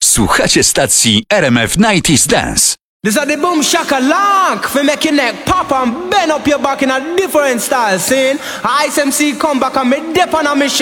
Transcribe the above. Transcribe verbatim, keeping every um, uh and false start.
Słuchacie stacji R M F dziewięćdziesiąt Dance. This is the boom shaka lock for make your neck pop and bend up your back in a different style. Saying I S M C come back and me dip on a mission.